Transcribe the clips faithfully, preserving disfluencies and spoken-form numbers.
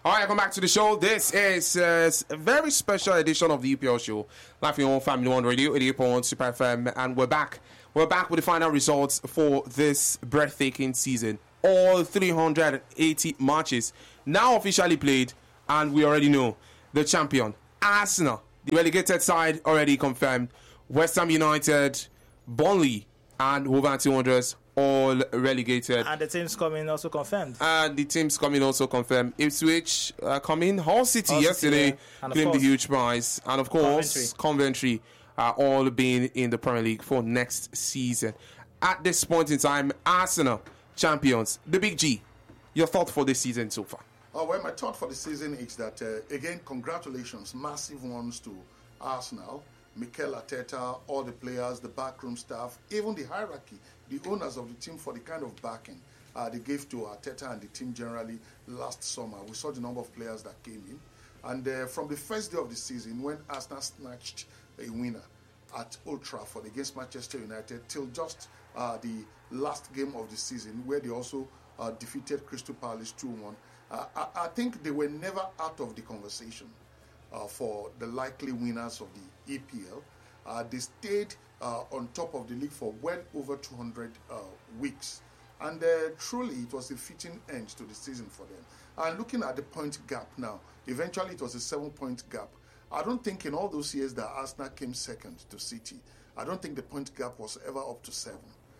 All right, welcome back to the show. This is uh, a very special edition of the E P L show. Live on Family One Radio, eighty-eight point one Super F M, and we're back. We're back with the final results for this breathtaking season. All three hundred eighty matches now officially played, and we already know the champion, Arsenal. The relegated side already confirmed. West Ham United, Burnley, and Wolverhampton Wanderers all relegated. And the teams coming also confirmed. And the teams coming also confirmed. Ipswich uh, coming. Hull City Hull yesterday City, yeah. claimed the huge prize. And of course, Coventry are all being in the Premier League for next season. At this point in time, Arsenal champions. The Big G, your thought for this season so far? Oh, well, my thought for the season is that, uh, again, congratulations, massive ones to Arsenal, Mikel Arteta, all the players, the backroom staff, even the hierarchy, the owners of the team for the kind of backing uh, they gave to Arteta and the team generally last summer. We saw the number of players that came in. And uh, from the first day of the season, when Arsenal snatched a winner at Old Trafford against Manchester United, till just uh, the last game of the season, where they also uh, defeated Crystal Palace two one, uh, I, I think they were never out of the conversation uh, for the likely winners of the E P L. Uh, they stayed uh, on top of the league for well over two hundred uh, weeks. And uh, truly, it was a fitting end to the season for them. And looking at the point gap now, eventually it was a seven-point gap. I don't think in all those years that Arsenal came second to City, I don't think the point gap was ever up to seven.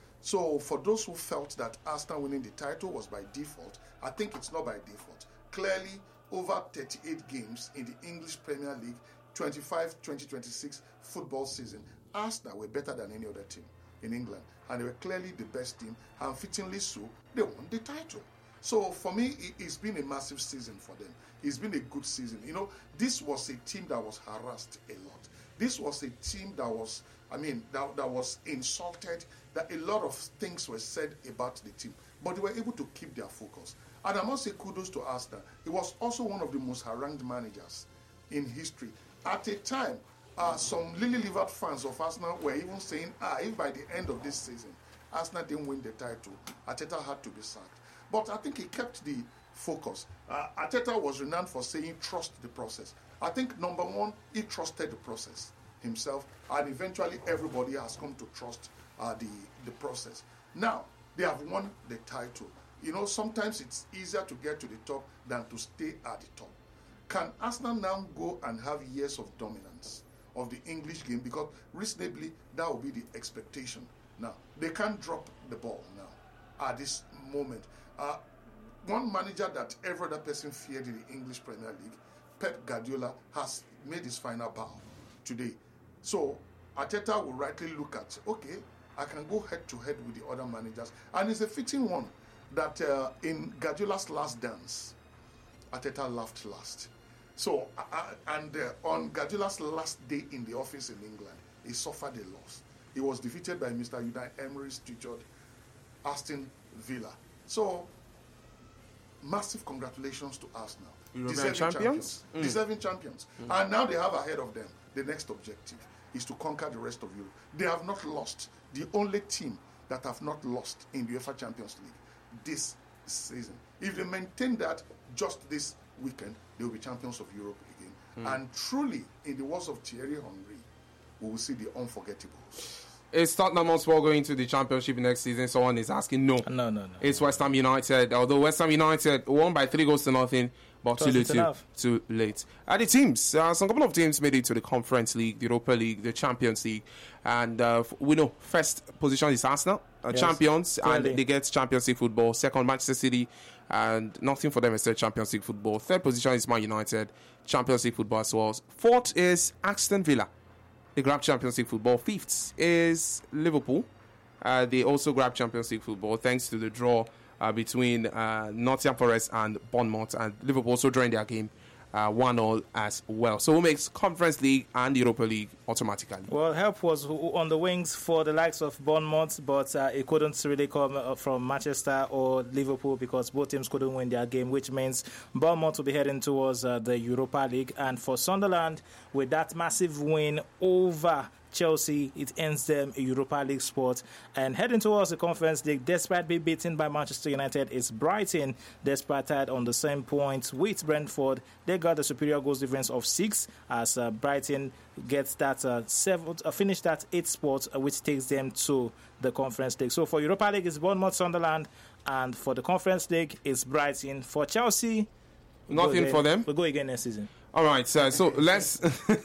So for those who felt that Arsenal winning the title was by default, I think it's not by default. Clearly, over thirty-eight games in the English Premier League, twenty-five twenty twenty-six football season, Arsenal were better than any other team in England. And they were clearly the best team, and fittingly so, they won the title. So for me, it's been a massive season for them. It's been a good season. You know, this was a team that was harassed a lot. This was a team that was, I mean, that, that was insulted, that a lot of things were said about the team. But they were able to keep their focus. And I must say kudos to Arsenal. He was also one of the most harangued managers in history. At a time, uh, some lily-livered fans of Arsenal were even saying, ah, if by the end of this season, Arsenal didn't win the title, Arteta had to be sacked. But I think he kept the focus. Uh, Arteta was renowned for saying, trust the process. I think, number one, he trusted the process himself, and eventually everybody has come to trust uh, the, the process. Now, they have won the title. You know, sometimes it's easier to get to the top than to stay at the top. Can Arsenal now go and have years of dominance of the English game? Because reasonably, that will be the expectation. Now, they can't drop the ball now at this moment. Uh, one manager that every other person feared in the English Premier League, Pep Guardiola, has made his final bow today. So Arteta will rightly look at, okay, I can go head to head with the other managers. And it's a fitting one that uh, in Guardiola's last dance, Arteta laughed last. So, uh, and uh, on Guardiola's last day in the office in England, he suffered a loss. He was defeated by Mister Unai Emery's tutored Aston Villa. So, massive congratulations to Arsenal. European Deserving champions? champions. Mm. Deserving champions. Mm. And now they have ahead of them the next objective is to conquer the rest of Europe. They have not lost. The only team that have not lost in the UEFA Champions League this season. If they maintain that just this weekend, they will be champions of Europe again. Mm. And truly, in the words of Thierry Henry, we will see the unforgettables. Is Tottenham Hotspur going to the Championship next season? Someone is asking. No. No, no, no. It's West Ham United. Although West Ham United won by three goals to nothing, but too late. Too, too late. Uh, the teams, uh, some couple of teams made it to the Conference League, the Europa League, the Champions League. And uh, we know first position is Arsenal, uh, yes, champions, clearly. And they get Champions League football. Second, Manchester City, and nothing for them except Champions League football. Third position is Man United, Champions League football as well. Fourth is Aston Villa. They grab Champions League football. Fifth is Liverpool. Uh, they also grab Champions League football thanks to the draw uh, between uh, Nottingham Forest and Bournemouth. And Liverpool also drawing their game uh, one all as well. So who makes Conference League and Europa League automatically? Well, help was on the wings for the likes of Bournemouth, but uh, it couldn't really come from Manchester or Liverpool because both teams couldn't win their game, which means Bournemouth will be heading towards uh, the Europa League. And for Sunderland, with that massive win over Chelsea. It ends them a Europa League spot. And heading towards the Conference League, despite being beaten by Manchester United, it's Brighton, despite tied on the same point with Brentford. They got the superior goals difference of six as uh, Brighton gets that uh, seventh, uh, finish that eighth spot, uh, which takes them to the Conference League. So for Europa League, it's Bournemouth, Sunderland, and for the Conference League, it's Brighton. For Chelsea, we'll nothing for them. We'll go again next season. All right, sir. So let's.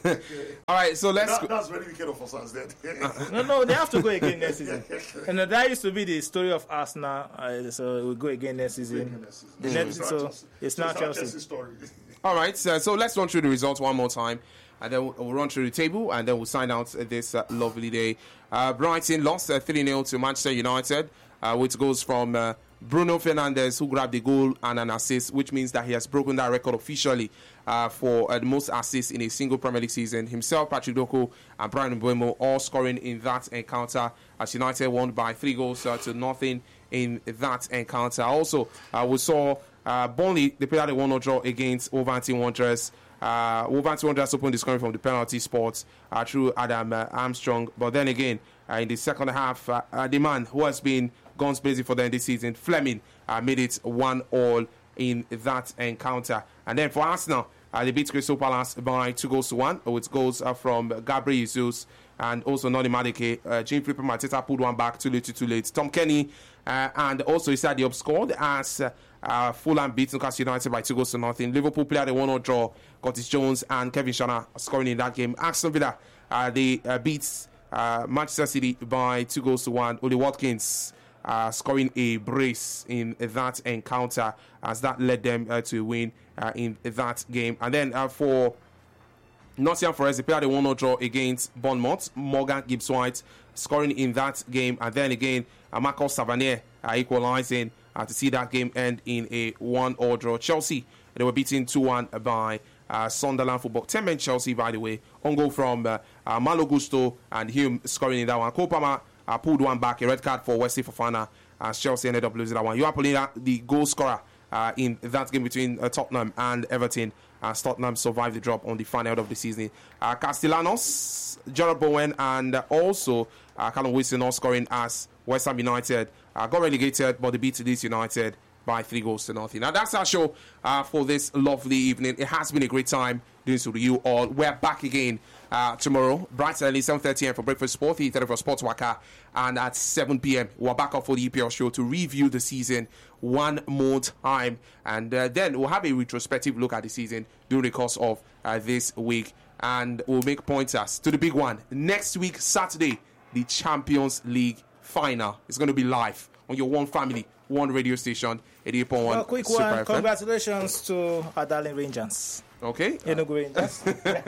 All right, so let's. That, that's very wicked of us, then. no, no, they have to go again next season. And uh, that used to be the story of Arsenal. Uh, so we'll go again next season. Next season. The next, so it's, it's not Chelsea. Chelsea story. All right, so, so let's run through the results one more time, and then we'll, we'll run through the table, and then we'll sign out this uh, lovely day. Uh, Brighton lost uh, three nil to Manchester United, uh, which goes from uh, Bruno Fernandes, who grabbed the goal and an assist, which means that he has broken that record officially uh, for uh, the most assists in a single Premier League season. Himself, Patrick Doku, and Brian Mbeumo all scoring in that encounter as United won by three goals uh, to nothing in that encounter. Also, uh, we saw uh, Burnley, they played out a one nil draw against Wolverhampton Wanderers. Uh, Wolverhampton Wanderers opened the scoring from the penalty spot uh, through Adam uh, Armstrong. But then again, uh, in the second half, uh, uh, the man who has been guns blazing for them this season, Fleming, uh, made it one all in that encounter. And then for Arsenal, uh, they beat Crystal Palace by two goals to one, with goals uh, from Gabriel Jesus and also Noni Madike. Uh, Jean Philippe Mateta pulled one back, too late, too late. Tom Kenny uh, and also he said the upscored as uh, uh, Fulham beat Newcastle United by two goals to nothing. Liverpool played a one nil draw. Curtis Jones and Kevin Schana scoring in that game. Aston Villa, uh, they uh, beat uh, Manchester City by two goals to one. Oli Watkins Uh, scoring a brace in that encounter as that led them uh, to win uh, in that game. And then uh, for Nottingham Forest, they played a one nil draw against Bournemouth. Morgan Gibbs-White scoring in that game. And then again, uh, Marcus Savanier uh, equalizing uh, to see that game end in a one nil draw. Chelsea, they were beaten two one by uh, Sunderland Football. ten-man Chelsea, by the way. On goal from uh, uh, Malo Gusto and Hume scoring in that one. Kopama Uh, pulled one back, a red card for Wesley Fofana as Chelsea ended up losing that one. Joao Polina, the goal scorer uh, in that game between uh, Tottenham and Everton, as Tottenham survived the drop on the final of the season. Uh, Castellanos, Gerard Bowen, and uh, also uh, Callum Wilson all scoring as West Ham United uh, got relegated, but they beat Leeds United by three goals to nothing. Now that's our show uh, for this lovely evening. It has been a great time doing this with you all. We're back again uh, tomorrow, bright and early, seven thirty a.m. for Breakfast Sport, eight thirty for Sports Waka, and at seven p.m. we're back up for the E P L show to review the season one more time, and uh, then we'll have a retrospective look at the season during the course of uh, this week, and we'll make pointers to the big one. Next week, Saturday, the Champions League final is going to be live on your One Family, One radio station, eighty-eight point one. Well, quick Super one. F M. Congratulations to our darling Rangers. Okay. Enugu Rangers.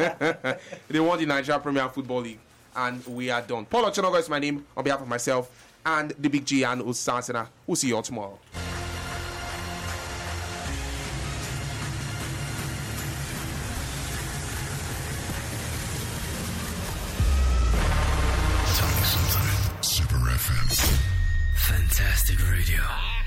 They won the Nigeria Premier Football League, and we are done. Paul Ochonogo is my name on behalf of myself and the Big G and Usansana. We'll see you all tomorrow. Tell me something. Super F M. Fantastic radio.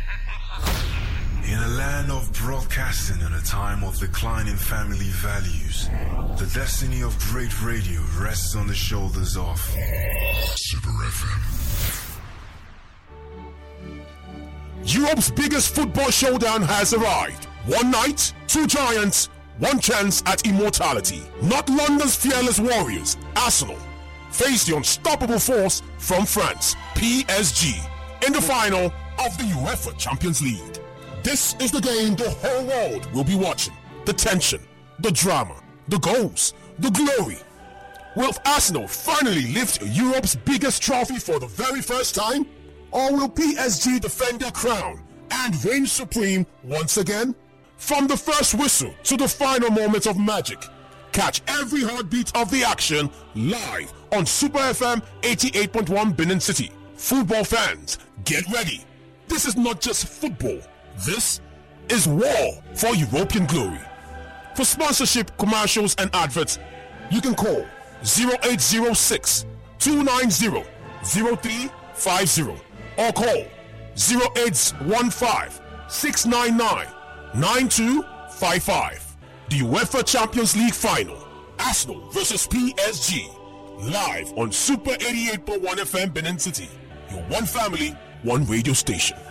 In a land of broadcasting and a time of declining family values, the destiny of great radio rests on the shoulders of Super F M. Europe's biggest football showdown has arrived. One night, two giants, one chance at immortality. Not London's fearless warriors, Arsenal, face the unstoppable force from France, P S G, in the final of the UEFA Champions League. This is the game the whole world will be watching. The tension, the drama, the goals, the glory. Will Arsenal finally lift Europe's biggest trophy for the very first time? Or will P S G defend their crown and reign supreme once again? From the first whistle to the final moments of magic, catch every heartbeat of the action live on Super F M eighty-eight point one Benin City. Football fans, get ready. This is not just football. This is war for European glory. For sponsorship, commercials, and adverts, you can call zero eight zero six, two nine zero, zero three five zero or call zero eight one five, six nine nine, nine two five five. The UEFA Champions League Final, Arsenal versus P S G. Live on Super eighty-eight point one F M Benin City. Your one family, one radio station.